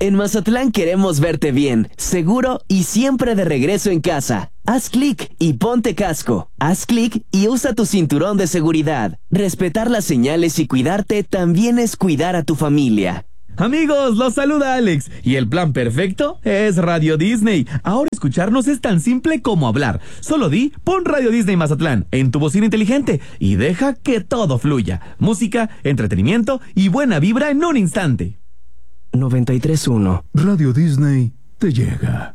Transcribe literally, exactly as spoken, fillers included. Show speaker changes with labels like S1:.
S1: En Mazatlán queremos verte bien, seguro y siempre de regreso en casa. Haz clic y ponte casco. Haz clic y usa tu cinturón de seguridad. Respetar las señales y cuidarte también es cuidar a tu familia.
S2: Amigos, los saluda Alex, y el plan perfecto es Radio Disney. Ahora escucharnos es tan simple como hablar. Solo di, pon Radio Disney Mazatlán en tu bocina inteligente y deja que todo fluya. Música, entretenimiento y buena vibra en un instante.
S1: noventa y tres punto uno
S3: Radio Disney te llega.